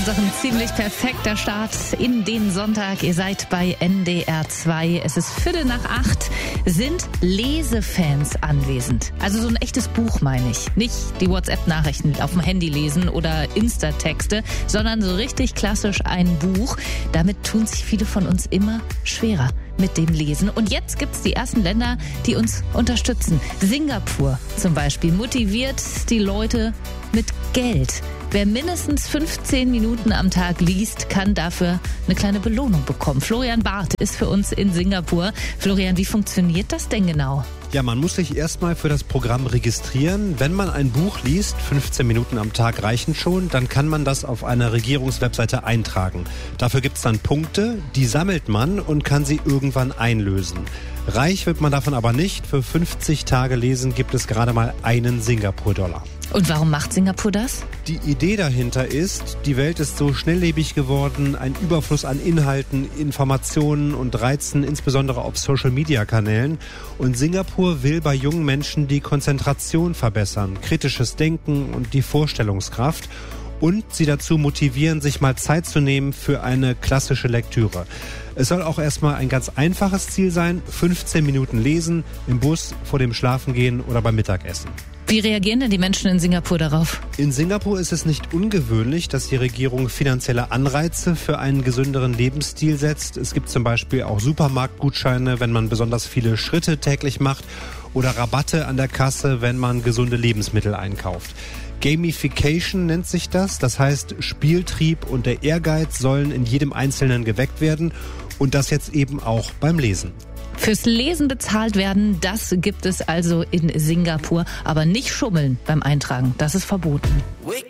ist doch ein ziemlich perfekter Start in den Sonntag. Ihr seid bei NDR 2. Es ist 7:45. Sind Lesefans anwesend? Also so ein echtes Buch meine ich. Nicht die WhatsApp-Nachrichten auf dem Handy lesen oder Insta-Texte, sondern so richtig klassisch ein Buch. Damit tun sich viele von uns immer schwerer mit dem Lesen. Und jetzt gibt's die ersten Länder, die uns unterstützen. Singapur zum Beispiel motiviert die Leute mit Geld. Wer mindestens 15 Minuten am Tag liest, kann dafür eine kleine Belohnung bekommen. Florian Barth ist für uns in Singapur. Florian, wie funktioniert das denn genau? Ja, man muss sich erstmal für das Programm registrieren. Wenn man ein Buch liest, 15 Minuten am Tag reichen schon, dann kann man das auf einer Regierungswebseite eintragen. Dafür gibt's dann Punkte, die sammelt man und kann sie irgendwann einlösen. Reich wird man davon aber nicht. Für 50 Tage Lesen gibt es gerade mal einen Singapur-Dollar. Und warum macht Singapur das? Die Idee dahinter ist, die Welt ist so schnelllebig geworden, ein Überfluss an Inhalten, Informationen und Reizen, insbesondere auf Social-Media-Kanälen. Und Singapur will bei jungen Menschen die Konzentration verbessern, kritisches Denken und die Vorstellungskraft. Und sie dazu motivieren, sich mal Zeit zu nehmen für eine klassische Lektüre. Es soll auch erstmal ein ganz einfaches Ziel sein, 15 Minuten lesen, im Bus, vor dem Schlafengehen oder beim Mittagessen. Wie reagieren denn die Menschen in Singapur darauf? In Singapur ist es nicht ungewöhnlich, dass die Regierung finanzielle Anreize für einen gesünderen Lebensstil setzt. Es gibt zum Beispiel auch Supermarktgutscheine, wenn man besonders viele Schritte täglich macht, oder Rabatte an der Kasse, wenn man gesunde Lebensmittel einkauft. Gamification nennt sich das. Das heißt, Spieltrieb und der Ehrgeiz sollen in jedem Einzelnen geweckt werden. Und das jetzt eben auch beim Lesen. Fürs Lesen bezahlt werden, das gibt es also in Singapur. Aber nicht schummeln beim Eintragen, das ist verboten.